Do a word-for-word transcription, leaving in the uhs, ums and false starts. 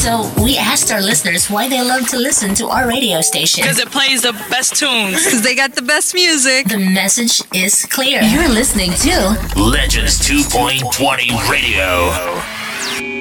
So we asked our listeners why they love to listen to our radio station. Because it plays the best tunes. Because they got the best music. The message is clear. You're listening to Legends two point twenty Radio.